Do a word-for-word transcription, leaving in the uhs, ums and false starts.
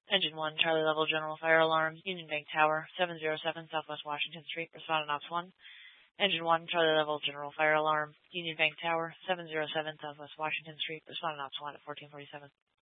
Engine one, Charlie Level General Fire Alarm, Union Bank Tower, seven oh seven Southwest Washington Street, responding Ops one. Engine one, Charlie Level General Fire Alarm, Union Bank Tower, seven oh seven Southwest Washington Street, responding Ops one at fourteen forty-seven.